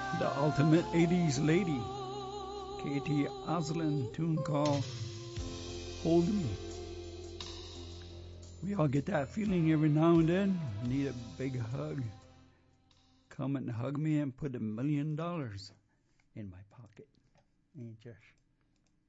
The ultimate 80s lady, Katie Oslin, tune called Hold Me. We all get that feeling every now and then. Need a big hug. Come and hug me and put $1 million in my pocket. Ain't you?